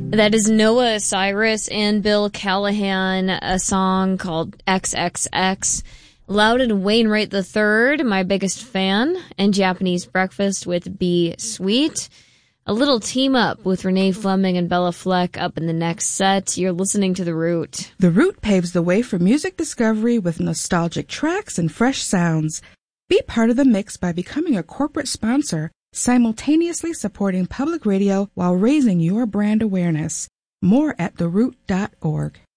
That is Noah Cyrus and Bill Callahan, a song called XXX. Loudon Wainwright III, my biggest fan, and Japanese Breakfast with Be Sweet. A little team up with Renee Fleming and Bella Fleck up in the next set. You're listening to The Root. The Root paves the way for music discovery with nostalgic tracks and fresh sounds. Be part of the mix by becoming a corporate sponsor, simultaneously supporting public radio while raising your brand awareness. More at theroot.org.